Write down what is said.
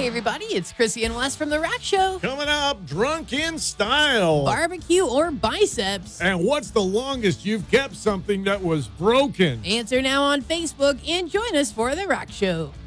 Hey, everybody, it's Chrissy and Wes from The Rack Show. Coming up, drunk in style. Barbecue or biceps? And what's the longest you've kept something that was broken? Answer now on Facebook and join us for The Rack Show.